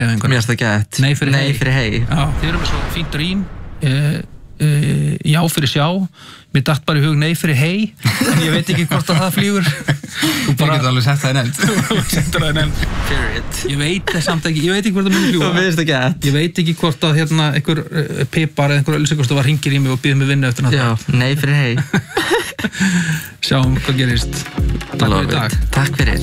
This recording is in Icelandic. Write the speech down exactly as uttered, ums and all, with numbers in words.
Mér finnst það gett. Nei fyrir Nei hey. fyrir hey. Já, þið erum með svo fínt rím, uh, uh, já fyrir sjá, mér datt bara í hug nei fyrir hey, en ég veit ekki hvort að það flýgur. Þú bara getur alveg sett það í nefnd. Þú setur það í nefnd. Period. Ég veit það samt ekki, ég veit ekki hvort það muni fljúga. Mér finnst það gett. Ég veit ekki hvort að hérna einhver uh, pipar eða einhver öllisekostofa hringir í mig og býður mig vinnu eftir Já, nei fyrir hey. Sjáum hvað gerist. Takk fyrir í dag. Takk fyrir.